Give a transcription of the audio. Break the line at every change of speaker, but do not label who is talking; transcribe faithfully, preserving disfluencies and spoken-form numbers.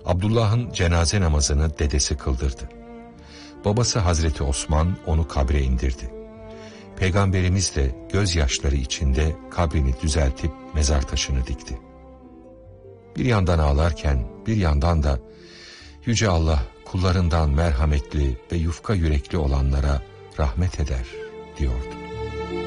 Abdullah'ın cenaze namazını dedesi kıldırdı. Babası Hazreti Osman onu kabre indirdi. Peygamberimiz de gözyaşları içinde kabrini düzeltip mezar taşını dikti. Bir yandan ağlarken bir yandan da Yüce Allah kullarından merhametli ve yufka yürekli olanlara rahmet eder diyordu.